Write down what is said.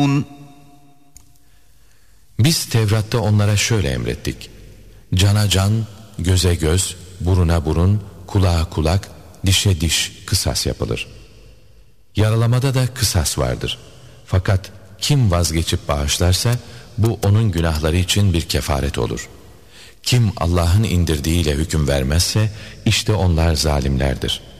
Biz Tevrat'ta onlara şöyle emrettik: cana can, göze göz, buruna burun, kulağa kulak, dişe diş kısas yapılır. Yaralamada da kısas vardır. Fakat kim vazgeçip bağışlarsa bu onun günahları için bir kefaret olur. Kim Allah'ın indirdiğiyle hüküm vermezse işte onlar zalimlerdir.